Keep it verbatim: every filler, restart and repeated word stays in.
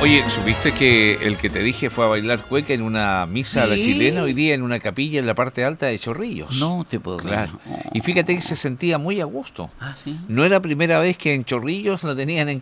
Oye, ¿supiste que el que te dije fue a bailar cueca en una misa a la chilena hoy ¿Qué? día en una capilla en la parte alta de Chorrillos? No te puedo creer. Claro. Y fíjate que se Oh. sentía muy a gusto. Ah, sí. No era la primera vez que en Chorrillos lo tenían en